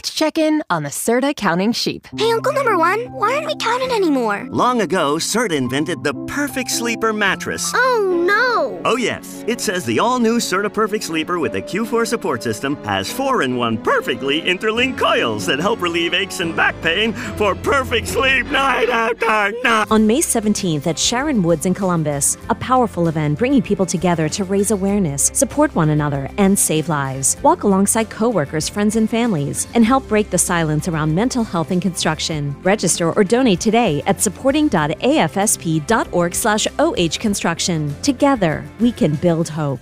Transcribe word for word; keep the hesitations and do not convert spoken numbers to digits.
Let's check in on the Serta counting sheep. Hey, Uncle Number One, why aren't we counting anymore? Long ago, Serta invented the Perfect Sleeper mattress. Oh, no. Oh, yes. It says the all-new Serta Perfect Sleeper with the Q four support system has four in one perfectly interlinked coils that help relieve aches and back pain for perfect sleep night after night. On May seventeenth at Sharon Woods in Columbus, a powerful event bringing people together to raise awareness, support one another, and save lives. Walk alongside coworkers, friends, and families, and help break the silence around mental health in construction. Register or donate today at supporting dot a f s p dot org slash oh construction. Together, we can build hope.